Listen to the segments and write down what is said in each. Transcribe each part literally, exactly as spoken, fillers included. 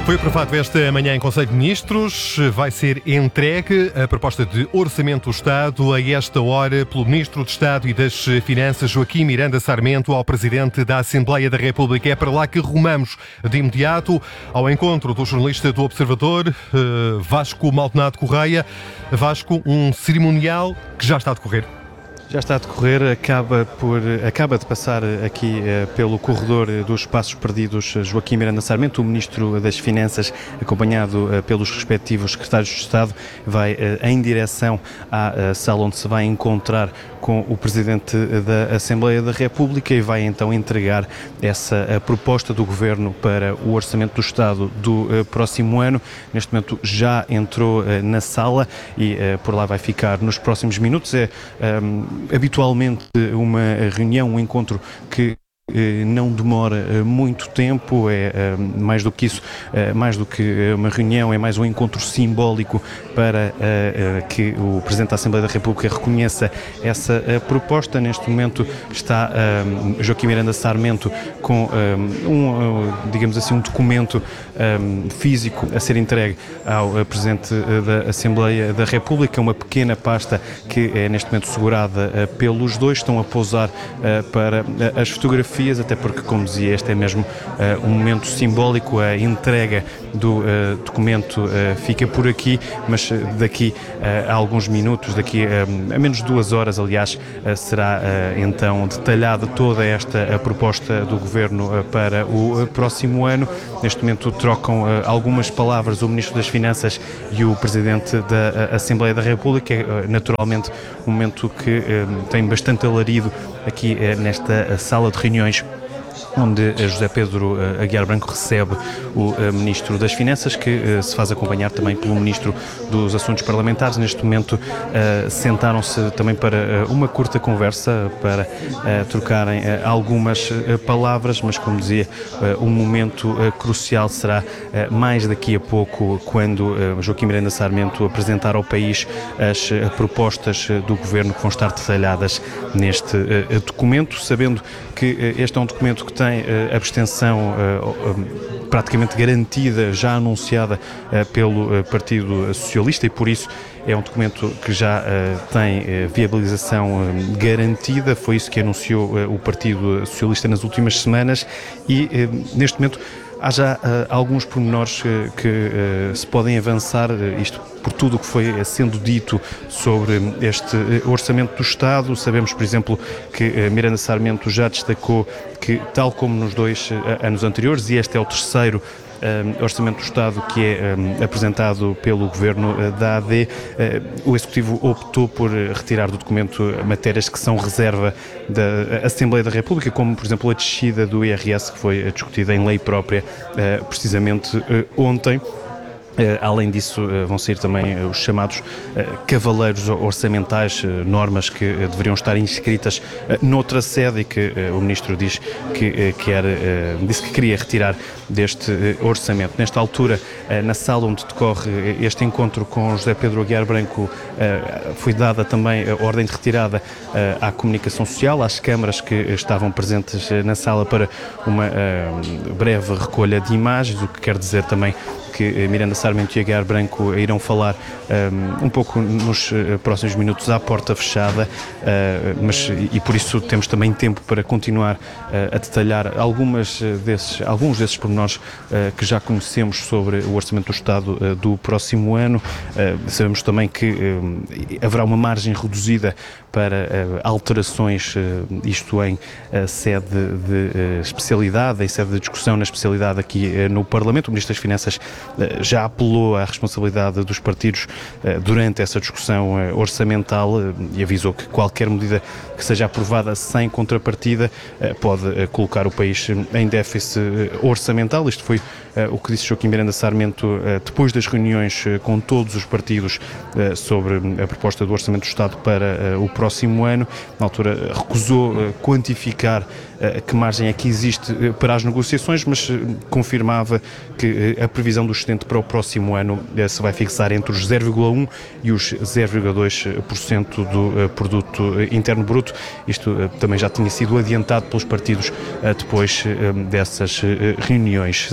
Foi aprovado esta manhã em Conselho de Ministros. Vai ser entregue a proposta de Orçamento do Estado a esta hora pelo Ministro de Estado e das Finanças, Joaquim Miranda Sarmento, ao Presidente da Assembleia da República. É para lá que rumamos de imediato ao encontro do jornalista do Observador, Vasco Maldonado Correia. Vasco, um cerimonial que já está a decorrer. Já está a decorrer, acaba, por, acaba de passar aqui eh, pelo corredor dos Passos Perdidos Joaquim Miranda Sarmento, o Ministro das Finanças, acompanhado eh, pelos respectivos Secretários de Estado, vai eh, em direção à eh, sala onde se vai encontrar com o Presidente da Assembleia da República e vai então entregar essa a proposta do Governo para o Orçamento do Estado do eh, próximo ano. Neste momento já entrou eh, na sala e eh, por lá vai ficar nos próximos minutos. É um, habitualmente uma reunião, um encontro que não demora muito tempo, é mais do que isso, mais do que uma reunião, é mais um encontro simbólico para que o Presidente da Assembleia da República reconheça essa proposta. Neste momento está Joaquim Miranda Sarmento com um, digamos assim, um documento físico a ser entregue ao Presidente da Assembleia da República, uma pequena pasta que é neste momento segurada pelos dois, estão a pousar para as fotografias, até porque, como dizia, este é mesmo uh, um momento simbólico. A entrega do uh, documento uh, fica por aqui, mas uh, daqui uh, a alguns minutos, daqui uh, a menos de duas horas, aliás, uh, será uh, então detalhada toda esta uh, proposta do Governo uh, para o uh, próximo ano. Neste momento trocam uh, algumas palavras o Ministro das Finanças e o Presidente da uh, Assembleia da República. É uh, naturalmente um momento que uh, tem bastante alarido aqui uh, nesta uh, sala de reuniões, onde José Pedro Aguiar Branco recebe o Ministro das Finanças, que se faz acompanhar também pelo Ministro dos Assuntos Parlamentares. Neste momento sentaram-se também para uma curta conversa, para trocarem algumas palavras, mas, como dizia, um momento crucial será mais daqui a pouco, quando Joaquim Miranda Sarmento apresentar ao país as propostas do Governo que vão estar detalhadas neste documento, sabendo que este é um documento que tem a abstenção praticamente garantida, já anunciada pelo Partido Socialista, e por isso é um documento que já tem viabilização garantida. Foi isso que anunciou o Partido Socialista nas últimas semanas e, neste momento, há já uh, alguns pormenores uh, que uh, se podem avançar, uh, isto por tudo o que foi sendo dito sobre este uh, Orçamento do Estado. Sabemos, por exemplo, que uh, Miranda Sarmento já destacou que, tal como nos dois uh, anos anteriores, e este é o terceiro Uh, Orçamento do Estado que é um, apresentado pelo Governo uh, da A D, uh, o Executivo optou por uh, retirar do documento matérias que são reserva da Assembleia da República, como, por exemplo, a descida do I R S, que foi uh, discutida em lei própria uh, precisamente uh, ontem. Uh, além disso, uh, vão sair também uh, os chamados uh, cavaleiros orçamentais, uh, normas que uh, deveriam estar inscritas uh, noutra sede e que uh, o Ministro diz que, uh, quer, uh, disse que queria retirar deste uh, orçamento. Nesta altura, uh, na sala onde decorre uh, este encontro com José Pedro Aguiar Branco, uh, foi dada também a ordem de retirada uh, à comunicação social, às câmaras que uh, estavam presentes uh, na sala, para uma uh, breve recolha de imagens, o que quer dizer também que Miranda Sarmento e Aguiar Branco irão falar um, um pouco nos uh, próximos minutos à porta fechada, uh, mas e por isso temos também tempo para continuar uh, a detalhar algumas desses, alguns desses pormenores uh, que já conhecemos sobre o Orçamento do Estado uh, do próximo ano. Uh, sabemos também que uh, haverá uma margem reduzida para uh, alterações, uh, isto em uh, sede de uh, especialidade, em sede de discussão na especialidade aqui uh, no Parlamento. O Ministro das Finanças uh, já apelou à responsabilidade dos partidos uh, durante essa discussão uh, orçamental uh, e avisou que qualquer medida que seja aprovada sem contrapartida uh, pode uh, colocar o país em déficit uh, orçamental. Isto foi Uh, o que disse Joaquim Miranda Sarmento uh, depois das reuniões uh, com todos os partidos uh, sobre a proposta do Orçamento do Estado para uh, o próximo ano. Na altura recusou uh, quantificar uh, que margem é que existe uh, para as negociações, mas uh, confirmava que uh, a previsão do excedente para o próximo ano uh, se vai fixar entre os zero vírgula um por cento e os zero vírgula dois por cento do uh, produto uh, interno bruto. Isto uh, também já tinha sido adiantado pelos partidos uh, depois uh, dessas uh, reuniões. Sabemos também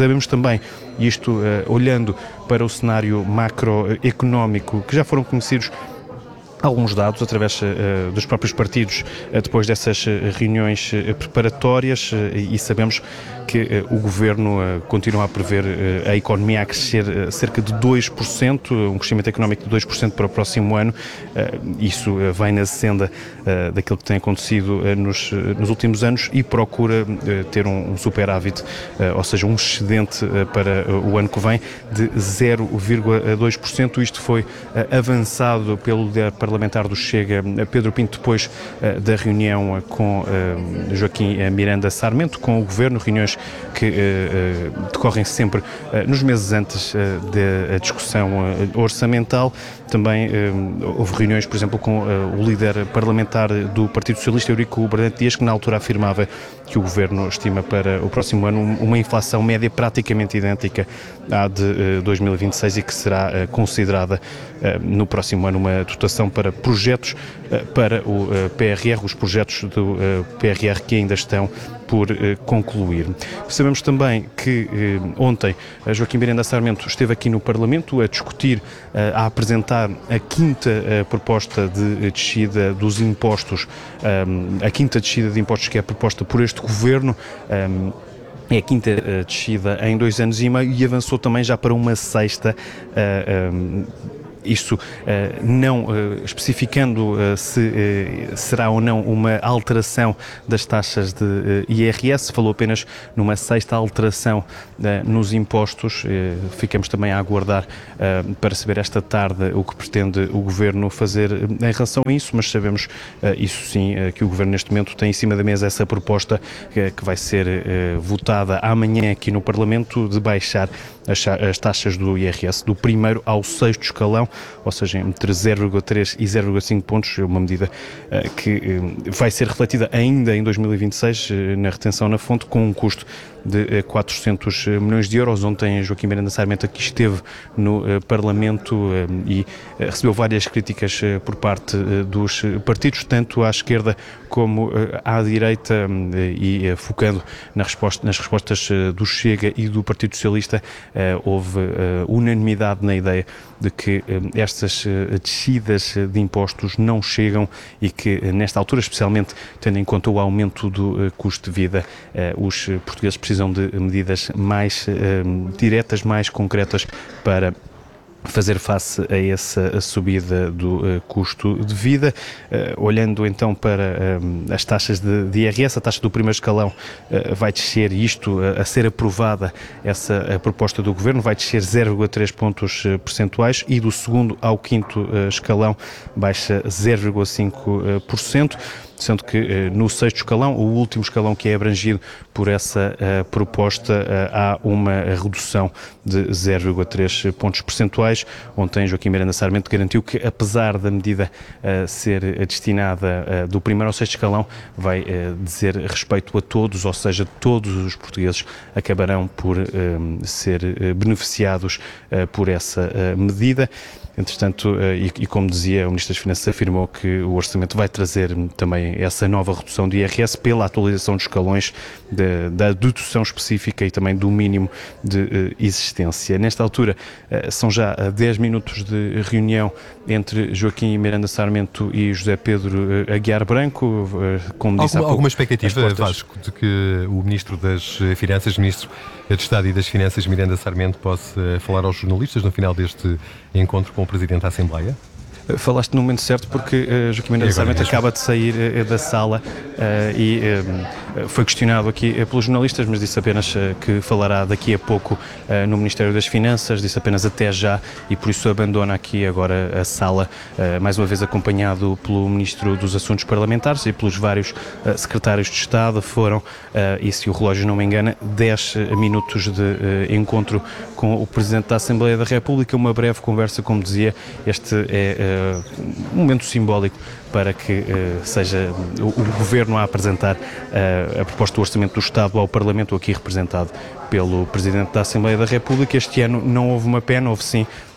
também, isto olhando para o cenário macroeconómico, que já foram conhecidos alguns dados através uh, dos próprios partidos uh, depois dessas uh, reuniões uh, preparatórias uh, e sabemos que uh, o Governo uh, continua a prever uh, a economia a crescer uh, cerca de dois por cento, um crescimento económico de dois por cento para o próximo ano. Uh, isso uh, vai na senda uh, daquilo que tem acontecido uh, nos, uh, nos últimos anos e procura uh, ter um, um superávit, uh, ou seja, um excedente uh, para uh, o ano que vem de zero vírgula dois por cento. Isto foi uh, avançado pelo líder parlamentar do Chega, Pedro Pinto, depois uh, da reunião com uh, Joaquim Miranda Sarmento, com o Governo, reuniões que uh, uh, decorrem sempre uh, nos meses antes uh, da discussão uh, orçamental. Também uh, houve reuniões, por exemplo, com uh, o líder parlamentar do Partido Socialista, Eurico Bernete Dias, que na altura afirmava que o Governo estima para o próximo ano uma inflação média praticamente idêntica à de uh, dois mil e vinte e seis e que será uh, considerada uh, no próximo ano uma dotação para projetos uh, para o uh, P R R, os projetos do uh, P R R que ainda estão por uh, concluir. Sabemos também que uh, ontem uh, Joaquim Miranda Sarmento esteve aqui no Parlamento a discutir, uh, a apresentar a quinta uh, proposta de descida dos impostos, um, a quinta descida de impostos que é proposta por este Governo. Um, É a quinta uh, descida em dois anos e meio e avançou também já para uma sexta, uh, um, isto uh, não uh, especificando uh, se uh, será ou não uma alteração das taxas de uh, I R S, falou apenas numa sexta alteração uh, nos impostos. Uh, ficamos também a aguardar uh, para saber esta tarde o que pretende o Governo fazer em relação a isso, mas sabemos uh, isso sim, uh, que o Governo neste momento tem em cima da mesa essa proposta uh, que vai ser uh, votada amanhã aqui no Parlamento, de baixar as, as taxas do I R S do primeiro ao sexto escalão, ou seja, entre zero vírgula três e zero vírgula cinco pontos, uma medida uh, que uh, vai ser refletida ainda em dois mil e vinte e seis uh, na retenção na fonte, com um custo de uh, quatrocentos milhões de euros. Ontem Joaquim Miranda Sarmento aqui esteve no uh, Parlamento uh, e uh, recebeu várias críticas uh, por parte uh, dos partidos, tanto à esquerda como uh, à direita, uh, e uh, focando na resposta, nas respostas uh, do Chega e do Partido Socialista, uh, houve uh, unanimidade na ideia de que uh, estas uh, descidas de impostos não chegam e que uh, nesta altura, especialmente tendo em conta o aumento do uh, custo de vida, uh, os portugueses precisam de medidas mais uh, diretas, mais concretas para fazer face a essa subida do uh, custo de vida. Uh, olhando então para uh, as taxas de, de I R S, a taxa do primeiro escalão uh, vai descer, isto uh, a ser aprovada, essa a proposta do Governo, vai descer zero vírgula três pontos uh, percentuais, e do segundo ao quinto uh, escalão baixa zero vírgula cinco por cento. Sendo que uh, no sexto escalão, o último escalão que é abrangido por essa uh, proposta, uh, há uma redução de zero vírgula três pontos percentuais. Ontem Joaquim Miranda Sarmento garantiu que, apesar da medida uh, ser destinada uh, do primeiro ao sexto escalão, vai uh, dizer respeito a todos, ou seja, todos os portugueses acabarão por uh, ser uh, beneficiados uh, por essa uh, medida. Entretanto, e, e como dizia, o Ministro das Finanças afirmou que o orçamento vai trazer também essa nova redução do I R S pela atualização dos escalões de, da dedução específica e também do mínimo de uh, existência. Nesta altura, uh, são já dez minutos de reunião entre Joaquim Miranda Sarmento e José Pedro uh, Aguiar Branco. Uh, como disse alguma, há pouco, alguma expectativa, portas... Vasco, de que o Ministro das Finanças, Ministro de Estado e das Finanças, Miranda Sarmento, possa falar aos jornalistas no final deste encontro com o Presidente da Assembleia? Falaste no momento certo, porque uh, Joaquim Miranda Sarmento acaba de sair uh, da sala uh, e uh, foi questionado aqui uh, pelos jornalistas, mas disse apenas uh, que falará daqui a pouco uh, no Ministério das Finanças, disse apenas até já, e por isso abandona aqui agora a sala, uh, mais uma vez acompanhado pelo Ministro dos Assuntos Parlamentares e pelos vários uh, secretários de Estado. Foram, uh, e se o relógio não me engana, dez minutos de uh, encontro com o Presidente da Assembleia da República, uma breve conversa, como dizia. Este é uh, um momento simbólico para que uh, seja o, o Governo a apresentar uh, a proposta do Orçamento do Estado ao Parlamento, aqui representado pelo Presidente da Assembleia da República. Este ano não houve uma P E N, houve sim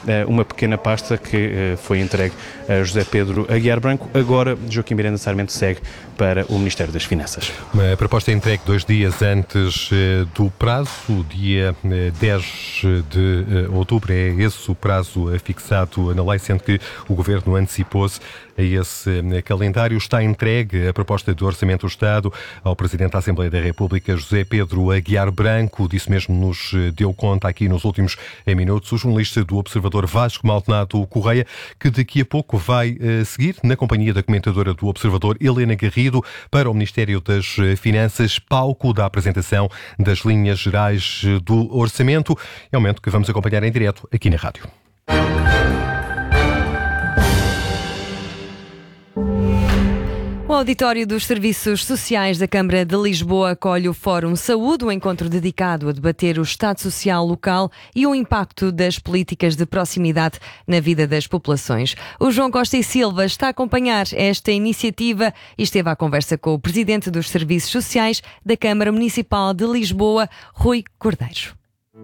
uma pequena pasta que foi entregue a José Pedro Aguiar Branco. Agora, Joaquim Miranda Sarmento segue para o Ministério das Finanças. Uma proposta entregue dois dias antes do prazo, o dia dez de outubro, é esse o prazo fixado na lei, sendo que o Governo antecipou-se a esse calendário. Está entregue a proposta de Orçamento do Estado ao Presidente da Assembleia da República, José Pedro Aguiar Branco. Disso mesmo nos deu conta aqui nos últimos minutos o jornalista do Observador Vasco Maldonado Correia, que daqui a pouco vai seguir na companhia da comentadora do Observador, Helena Garrido, para o Ministério das Finanças, palco da apresentação das linhas gerais do orçamento. É um momento que vamos acompanhar em direto aqui na rádio. O auditório dos Serviços Sociais da Câmara de Lisboa acolhe o Fórum Saúde, um encontro dedicado a debater o Estado Social local e o impacto das políticas de proximidade na vida das populações. O João Costa e Silva está a acompanhar esta iniciativa e esteve à conversa com o Presidente dos Serviços Sociais da Câmara Municipal de Lisboa, Rui Cordeiro.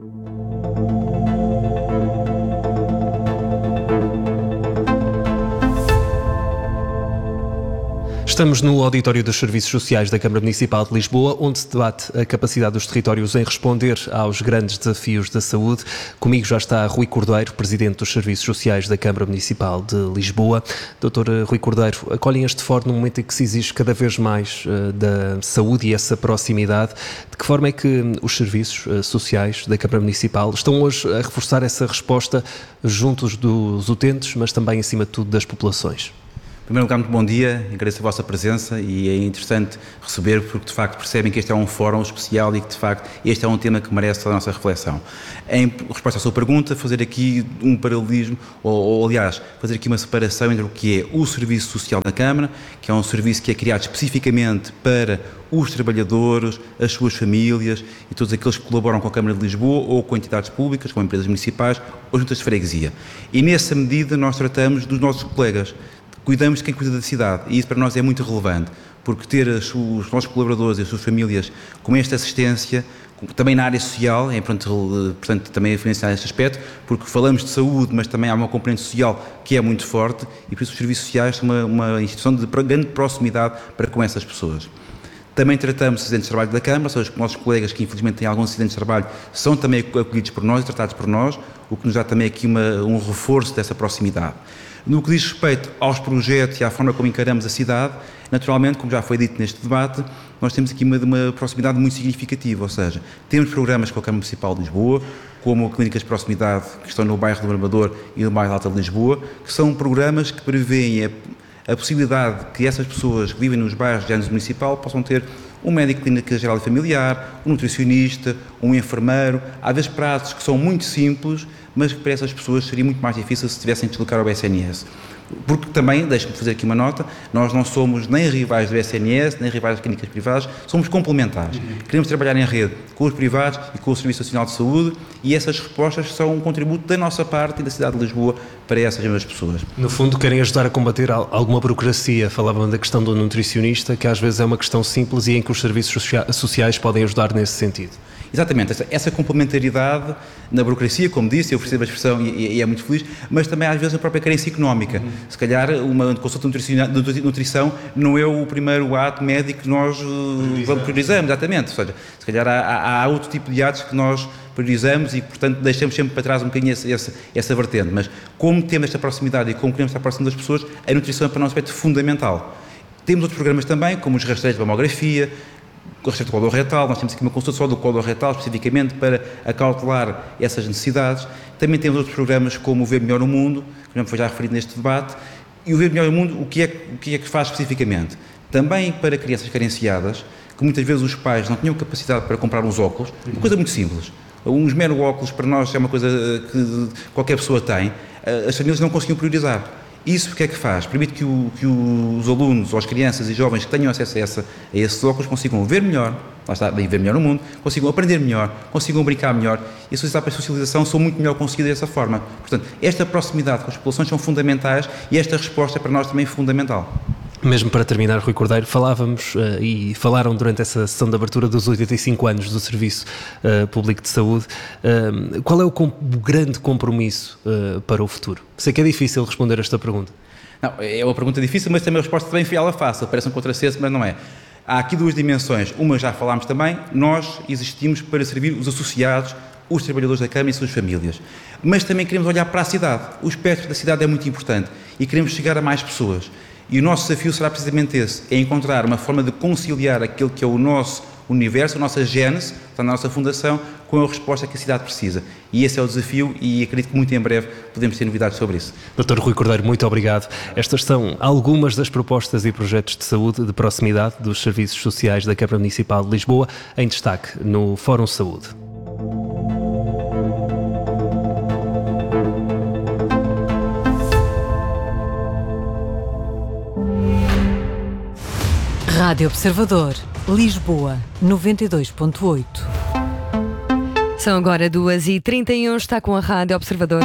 Estamos no auditório dos Serviços Sociais da Câmara Municipal de Lisboa, onde se debate a capacidade dos territórios em responder aos grandes desafios da saúde. Comigo já está Rui Cordeiro, Presidente dos Serviços Sociais da Câmara Municipal de Lisboa. doutor Rui Cordeiro, acolhem este fórum no momento em que se exige cada vez mais uh, da saúde e essa proximidade. De que forma é que os Serviços uh, Sociais da Câmara Municipal estão hoje a reforçar essa resposta juntos dos utentes, mas também, acima de tudo, das populações? Em primeiro lugar, muito bom dia, agradeço a vossa presença e é interessante receber porque de facto percebem que este é um fórum especial e que de facto este é um tema que merece toda a nossa reflexão. Em resposta à sua pergunta, fazer aqui um paralelismo, ou, ou aliás, fazer aqui uma separação entre o que é o Serviço Social da Câmara, que é um serviço que é criado especificamente para os trabalhadores, as suas famílias e todos aqueles que colaboram com a Câmara de Lisboa ou com entidades públicas, com empresas municipais ou juntas de freguesia. E nessa medida nós tratamos dos nossos colegas. Cuidamos de quem cuida da cidade e isso para nós é muito relevante, porque ter os nossos colaboradores e as suas famílias com esta assistência, também na área social, é portanto também é financiar este aspecto, porque falamos de saúde, mas também há uma componente social que é muito forte e por isso os serviços sociais são uma, uma instituição de grande proximidade para com essas pessoas. Também tratamos de acidentes de trabalho da Câmara, ou seja, os nossos colegas que infelizmente têm alguns acidentes de trabalho são também acolhidos por nós e tratados por nós, o que nos dá também aqui uma, um reforço dessa proximidade. No que diz respeito aos projetos e à forma como encaramos a cidade, naturalmente, como já foi dito neste debate, nós temos aqui uma, uma proximidade muito significativa, ou seja, temos programas com a Câmara Municipal de Lisboa, como clínicas de proximidade que estão no bairro do Amador e no bairro Alta de Lisboa, que são programas que prevêem a, a possibilidade que essas pessoas que vivem nos bairros de âmbito municipal possam ter um médico de clínica geral e familiar, um nutricionista, um enfermeiro, há vezes prazos que são muito simples, mas que para essas pessoas seria muito mais difícil se tivessem de deslocar ao S N S. Porque também, deixe-me fazer aqui uma nota, nós não somos nem rivais do S N S, nem rivais das clínicas privadas, somos complementares. Queremos trabalhar em rede com os privados e com o Serviço Nacional de Saúde e essas respostas são um contributo da nossa parte e da cidade de Lisboa para essas mesmas pessoas. No fundo, querem ajudar a combater alguma burocracia. Falavam da questão do nutricionista, que às vezes é uma questão simples e em que os serviços sociais podem ajudar nesse sentido. Exatamente, essa, essa complementaridade na burocracia, como disse, eu percebo a expressão e, e é muito feliz, mas também às vezes a própria carência económica. Uhum. Se calhar uma consulta de nutrição não é o primeiro ato médico que nós uh, priorizamos, exatamente, ou seja, se calhar há, há, há outro tipo de atos que nós priorizamos e, portanto, deixamos sempre para trás um bocadinho essa, essa, essa vertente, mas como temos esta proximidade e como queremos estar próximo das pessoas, a nutrição é para nós um aspecto fundamental. Temos outros programas também, como os rastreios de mamografia, o rastreio do colo retal, nós temos aqui uma consulta só do colo retal, especificamente para acautelar essas necessidades. Também temos outros programas como o Ver Melhor o Mundo, que não foi já referido neste debate, e o Ver Melhor o Mundo, o que é, o que, é que faz especificamente? Também para crianças carenciadas, que muitas vezes os pais não tinham capacidade para comprar uns óculos, uma coisa muito simples. Uns meros óculos para nós é uma coisa que qualquer pessoa tem, as famílias não conseguiam priorizar. Isso o que é que faz? Permite que, o, que os alunos, ou as crianças e jovens que tenham acesso a, essa, a esses óculos consigam ver melhor, lá está, bem, ver melhor o mundo, consigam aprender melhor, consigam brincar melhor e as etapas de socialização são muito melhor conseguidas dessa forma. Portanto, esta proximidade com as populações são fundamentais e esta resposta para nós também é fundamental. Mesmo para terminar, Rui Cordeiro, falávamos uh, e falaram durante essa sessão de abertura dos oitenta e cinco anos do Serviço uh, Público de Saúde. Uh, qual é o, com, o grande compromisso uh, para o futuro? Sei que é difícil responder a esta pergunta. Não, é uma pergunta difícil, mas também a resposta também foi ela fácil, parece um contrassenso, mas não é. Há aqui duas dimensões. Uma já falámos também, nós existimos para servir os associados, os trabalhadores da Câmara e suas famílias. Mas também queremos olhar para a cidade. O espectro da cidade é muito importante e queremos chegar a mais pessoas. E o nosso desafio será precisamente esse, é encontrar uma forma de conciliar aquilo que é o nosso universo, a nossa gênese, a nossa fundação, com a resposta que a cidade precisa. E esse é o desafio e acredito que muito em breve podemos ter novidades sobre isso. doutor Rui Cordeiro, muito obrigado. Estas são algumas das propostas e projetos de saúde de proximidade dos Serviços Sociais da Câmara Municipal de Lisboa, em destaque no Fórum Saúde. Rádio Observador, Lisboa, noventa e dois ponto oito. São agora duas e trinta e um, está com a Rádio Observador.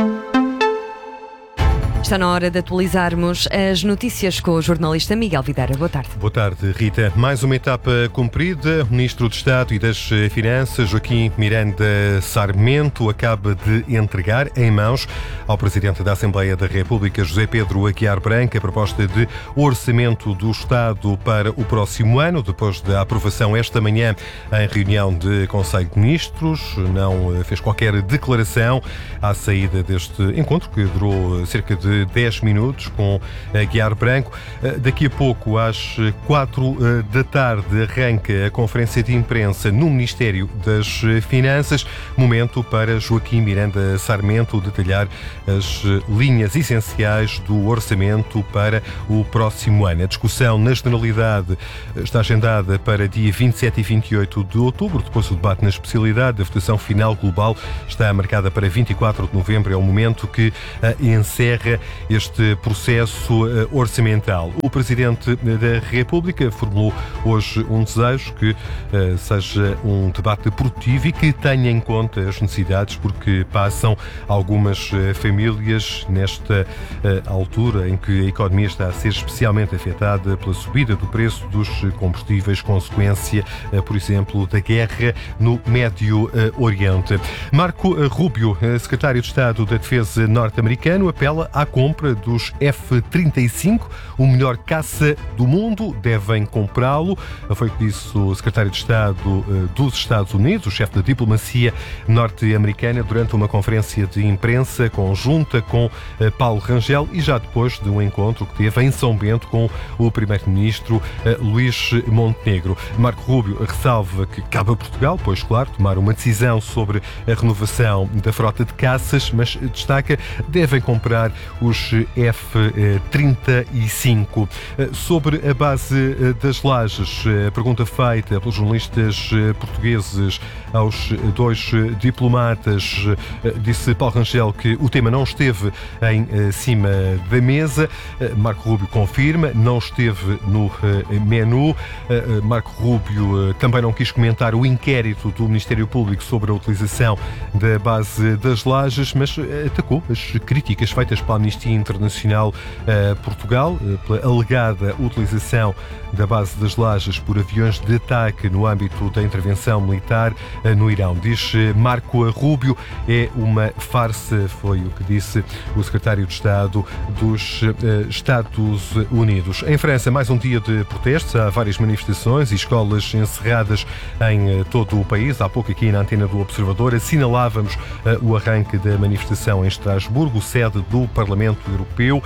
Está na hora de atualizarmos as notícias com o jornalista Miguel Videira. Boa tarde. Boa tarde, Rita. Mais uma etapa cumprida. O Ministro de Estado e das Finanças, Joaquim Miranda Sarmento, acaba de entregar em mãos ao Presidente da Assembleia da República, José Pedro Aguiar Branco, a proposta de orçamento do Estado para o próximo ano, depois da aprovação esta manhã em reunião de Conselho de Ministros. Não fez qualquer declaração à saída deste encontro, que durou cerca de dez minutos com Aguiar Branco. Daqui a pouco, às quatro da tarde, arranca a conferência de imprensa no Ministério das Finanças, momento para Joaquim Miranda Sarmento detalhar as linhas essenciais do orçamento para o próximo ano. A discussão na Generalidade está agendada para dia vinte e sete e vinte e oito de outubro, depois o debate na especialidade. A votação final global está marcada para vinte e quatro de novembro, é o momento que encerra este processo orçamental. O Presidente da República formulou hoje um desejo que uh, seja um debate produtivo e que tenha em conta as necessidades, porque passam algumas uh, famílias nesta uh, altura em que a economia está a ser especialmente afetada pela subida do preço dos combustíveis, consequência, uh, por exemplo, da guerra no Médio uh, Oriente. Marco Rubio, Secretário de Estado da Defesa norte-americano, apela à compra dos F trinta e cinco, o melhor caça do mundo, devem comprá-lo. Foi o que disse o Secretário de Estado dos Estados Unidos, o chefe da diplomacia norte-americana, durante uma conferência de imprensa conjunta com Paulo Rangel e já depois de um encontro que teve em São Bento com o Primeiro-Ministro Luís Montenegro. Marco Rubio ressalva que cabe a Portugal, pois claro, tomar uma decisão sobre a renovação da frota de caças, mas destaca, devem comprar os F trinta e cinco. Sobre a base das lajes, a pergunta feita pelos jornalistas portugueses aos dois diplomatas, disse Paulo Rangel que o tema não esteve em cima da mesa. Marco Rubio confirma, não esteve no menu. Marco Rubio também não quis comentar o inquérito do Ministério Público sobre a utilização da base das lajes, mas atacou as críticas feitas pela Amnistia Internacional a Portugal pela alegada utilização da base das lajes por aviões de ataque no âmbito da intervenção militar no Irão. Diz Marco Rubio, é uma farsa, foi o que disse o secretário de Estado dos Estados Unidos. Em França, mais um dia de protestos, há várias manifestações e escolas encerradas em todo o país. Há pouco aqui na antena do Observador assinalávamos o arranque da manifestação em Estrasburgo, sede do Parlamento Europeu.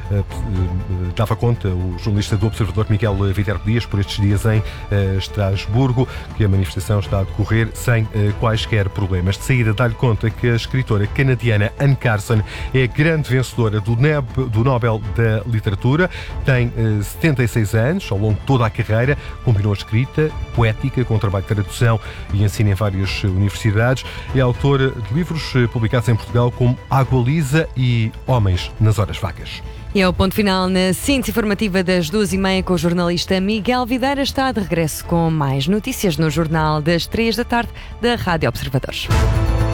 Dava conta o jornalista do Observador Miguel Videira Dias por estes dias em Estrasburgo que a manifestação está a decorrer sem quaisquer problemas. De saída, dá-lhe conta que a escritora canadiana Anne Carson é a grande vencedora do, Neb, do Nobel da Literatura, tem setenta e seis anos, ao longo de toda a carreira combinou a escrita poética com o trabalho de tradução e ensino em várias universidades. É autora de livros publicados em Portugal como Água Lisa e Homens nas Horas Vagas. E é o ponto final na síntese informativa das duas e meia com o jornalista Miguel Videira. Está de regresso com mais notícias no Jornal das três da tarde da Rádio Observadores.